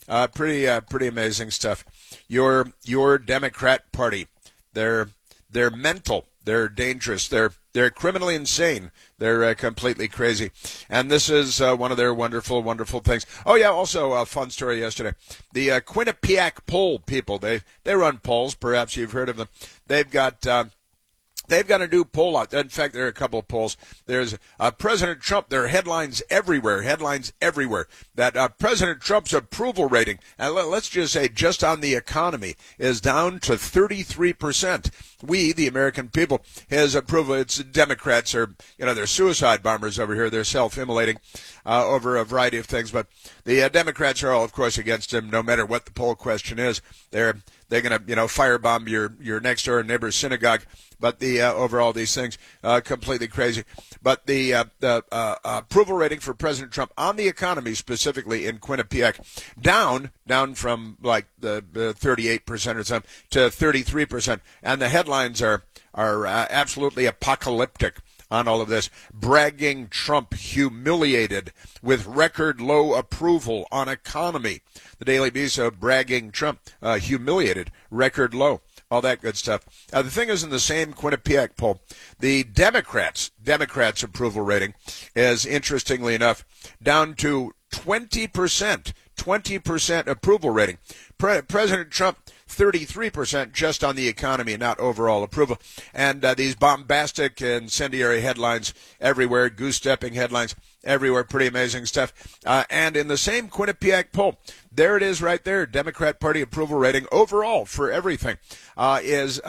Pretty amazing stuff. Your Democrat Party, they're mental. They're dangerous. They're criminally insane. They're completely crazy. And this is one of their wonderful, wonderful things. Oh, yeah, also a fun story yesterday. The Quinnipiac poll people, they run polls. Perhaps you've heard of them. They've got a new poll out. In fact, there are a couple of polls. There's President Trump. There are headlines everywhere, that President Trump's approval rating, and let's just say just on the economy, is down to 33%. We, the American people, his approval, it's Democrats are, they're suicide bombers over here. They're self-immolating over a variety of things. But the Democrats are all, of course, against him, no matter what the poll question is. They're going to, firebomb your next door neighbor's synagogue. But the overall these things completely crazy. But the approval rating for President Trump on the economy, specifically in Quinnipiac, down from like the 38% or something to 33%, and the headlines are absolutely apocalyptic on all of this. Bragging Trump humiliated with record low approval on economy. The Daily Beast bragging Trump humiliated, record low. All that good stuff. The thing is, in the same Quinnipiac poll, the Democrats' approval rating is, interestingly enough, down to 20%. 20% approval rating. President Trump, 33% just on the economy, not overall approval. And these bombastic, incendiary headlines everywhere, goose-stepping headlines everywhere, pretty amazing stuff. And in the same Quinnipiac poll, there it is right there, Democrat Party approval rating overall for everything is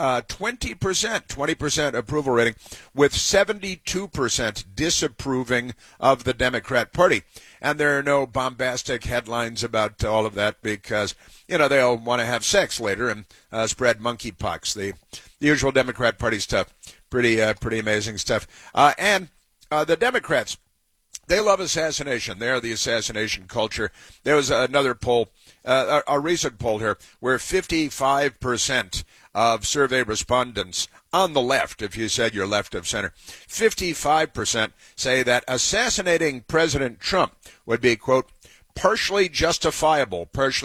20% approval rating, with 72% disapproving of the Democrat Party. And there are no bombastic headlines about all of that because, they all want to have sex later and spread monkeypox, the usual Democrat Party stuff. Pretty amazing stuff. And the Democrats, they love assassination. They are the assassination culture. There was another poll, a recent poll here, where 55% of survey respondents on the left, if you said you're left of center, 55% say that assassinating President Trump would be, quote, partially justifiable.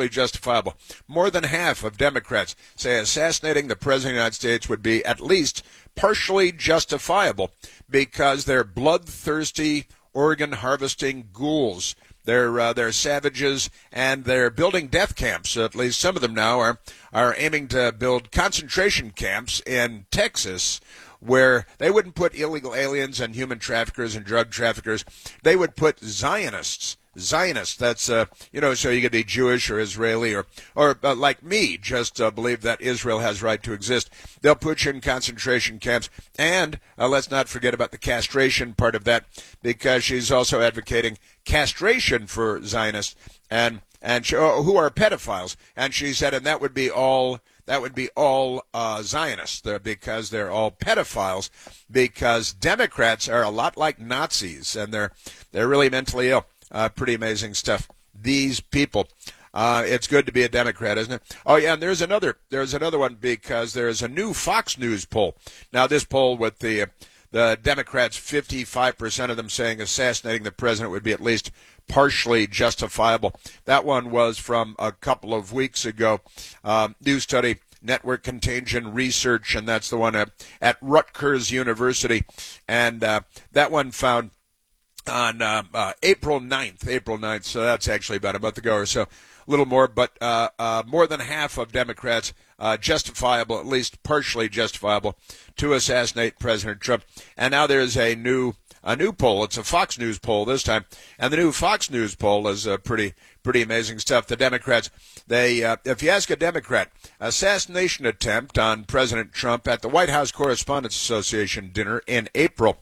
More than half of Democrats say assassinating the President of the United States would be at least partially justifiable because they're bloodthirsty, organ-harvesting ghouls. They're savages, and they're building death camps. At least some of them now are aiming to build concentration camps in Texas, where they wouldn't put illegal aliens and human traffickers and drug traffickers. They would put Zionists. That's, so you could be Jewish or Israeli or like me, just believe that Israel has right to exist. They'll put you in concentration camps. And let's not forget about the castration part of that, because she's also advocating castration for Zionists and who are pedophiles. And she said, and that would be all Zionists, because they're all pedophiles, because Democrats are a lot like Nazis, and they're really mentally ill. Pretty amazing stuff. These people. It's good to be a Democrat, isn't it? Oh yeah, and there's another one, because there's a new Fox News poll. Now this poll with the Democrats, 55% of them saying assassinating the president would be at least partially justifiable. That one was from a couple of weeks ago. New study, Network Contagion Research, and that's the one at Rutgers University. And that one found on April 9th, so that's actually about a month ago or so, a little more, but more than half of Democrats justifiable, at least partially justifiable, to assassinate President Trump. And now there's a new poll. It's a Fox News poll this time, and the new Fox News poll is pretty amazing stuff. The Democrats, if you ask a Democrat, assassination attempt on President Trump at the White House Correspondents Association dinner in April,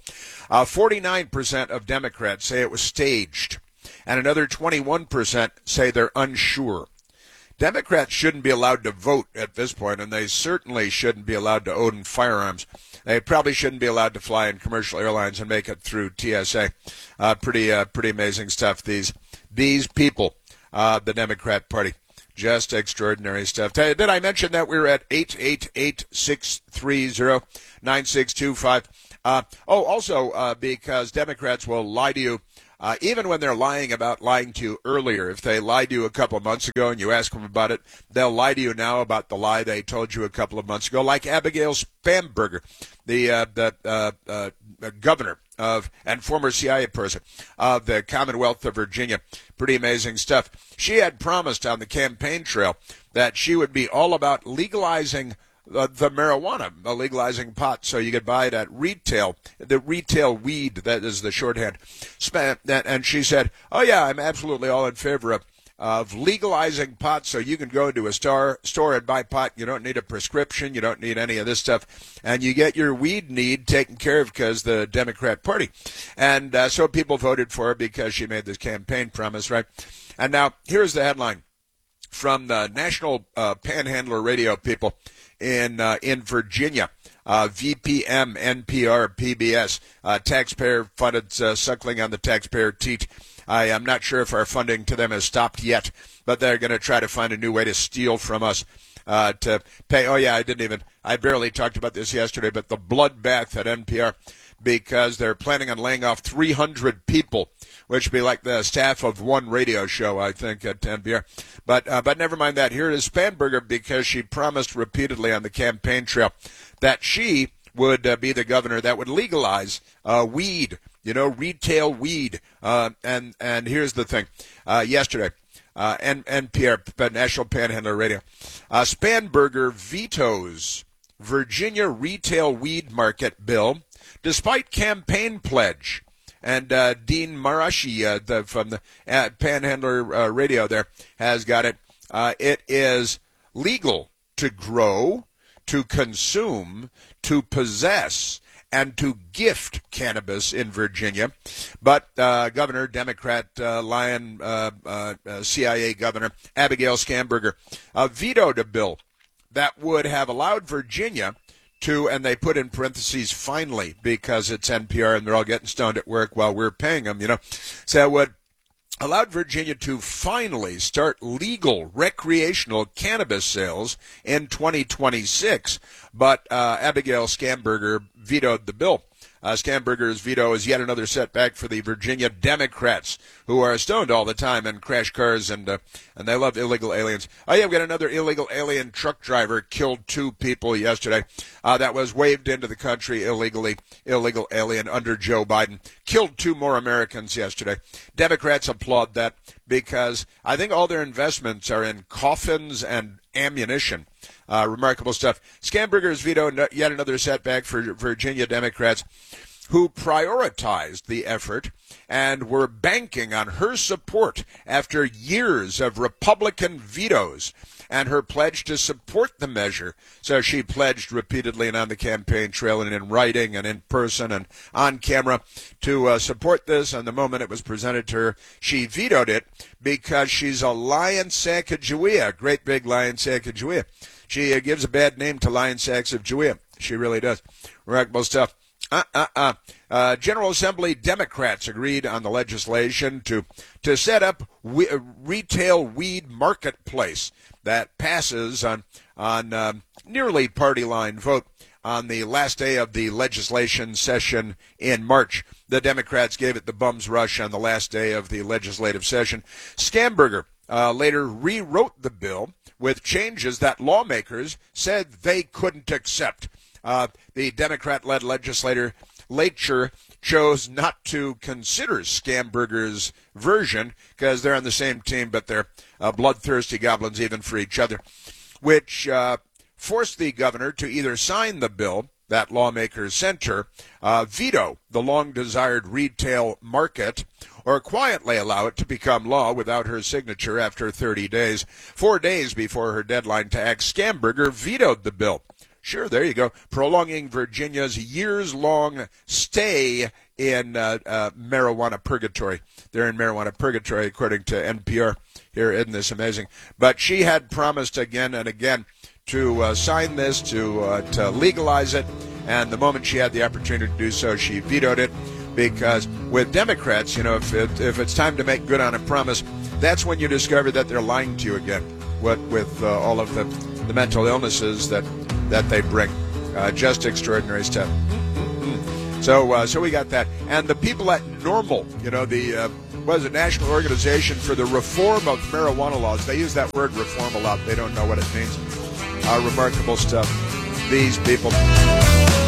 49% of Democrats say it was staged, and another 21% say they're unsure. Democrats shouldn't be allowed to vote at this point, and they certainly shouldn't be allowed to own firearms. They probably shouldn't be allowed to fly in commercial airlines and make it through TSA. Pretty amazing stuff. These people, the Democrat Party, just extraordinary stuff. Did I mention that we're at 888-630-9625? Also, because Democrats will lie to you even when they're lying to you earlier. If they lied to you a couple of months ago and you ask them about it, they'll lie to you now about the lie they told you a couple of months ago, like Abigail Spanberger, the governor of and former CIA person of the Commonwealth of Virginia. Pretty amazing stuff. She had promised on the campaign trail that she would be all about legalizing the marijuana, legalizing pot, so you could buy it at retail, the retail weed, that is the shorthand. And she said, oh yeah, I'm absolutely all in favor of legalizing pot, so you can go to a store and buy pot. You don't need a prescription. You don't need any of this stuff. And you get your weed need taken care of because the Democrat Party. And so people voted for her because she made this campaign promise, right? And now here's the headline from the National Panhandler Radio people in Virginia. VPM, NPR, PBS, taxpayer-funded, suckling on the taxpayer teat. I am not sure if our funding to them has stopped yet, but they're going to try to find a new way to steal from us to pay. Oh, yeah, I barely talked about this yesterday, but the bloodbath at NPR, because they're planning on laying off 300 people, which would be like the staff of one radio show, I think, at NPR. But never mind that. Here is Spanberger, because she promised repeatedly on the campaign trail that she would be the governor that would legalize weed, retail weed. And here's the thing. Yesterday, NPR, National Panhandler Radio, Spanberger vetoes Virginia retail weed market bill despite campaign pledge. And Dean Marashi from the Panhandler Radio there has got it. It is legal to grow, to consume, to possess, and to gift cannabis in Virginia. But Governor, Democrat CIA Governor Abigail Spanberger vetoed a bill that would have allowed Virginia to, and they put in parentheses, finally, because it's NPR and they're all getting stoned at work while we're paying them, So it would allowed Virginia to finally start legal recreational cannabis sales in 2026. But Abigail Spanberger vetoed the bill. Spanberger's veto is yet another setback for the Virginia Democrats, who are stoned all the time and crash cars, and they love illegal aliens. Oh, yeah, we've got another illegal alien truck driver killed 2 people yesterday. That was waved into the country illegally, illegal alien under Joe Biden. Killed 2 more Americans yesterday. Democrats applaud that because I think all their investments are in coffins and ammunition. Remarkable stuff. Spanberger's veto, yet another setback for Virginia Democrats, who prioritized the effort and were banking on her support after years of Republican vetoes and her pledge to support the measure. So she pledged repeatedly and on the campaign trail and in writing and in person and on camera to support this. And the moment it was presented to her, she vetoed it because she's a Lion Sacagawea, great big Lion Sacagawea. She gives a bad name to Lion Sacks of Jewea. She really does. Remarkable stuff. General Assembly Democrats agreed on the legislation to set up retail weed marketplace that passes on nearly party line vote on the last day of the legislation session in March. The Democrats gave it the bum's rush on the last day of the legislative session. Spanberger later rewrote the bill with changes that lawmakers said they couldn't accept. The Democrat-led legislature chose not to consider Spanberger's version because they're on the same team, but they're bloodthirsty goblins even for each other, which forced the governor to either sign the bill that lawmakers sent her, veto the long-desired retail market, or quietly allow it to become law without her signature after 30 days. 4 days before her deadline to act, Spanberger vetoed the bill. Sure, there you go. Prolonging Virginia's years-long stay in marijuana purgatory. They're in marijuana purgatory, according to NPR here. Isn't this amazing? But she had promised again and again to sign this, to legalize it, and the moment she had the opportunity to do so, she vetoed it. Because with Democrats, if it's time to make good on a promise, that's when you discover that they're lying to you again. With all of the mental illnesses that they bring, just extraordinary stuff. So we got that, and the people at NORML, the what is it, National Organization for the Reform of Marijuana Laws. They use that word reform a lot. They don't know what it means. Remarkable stuff. These people.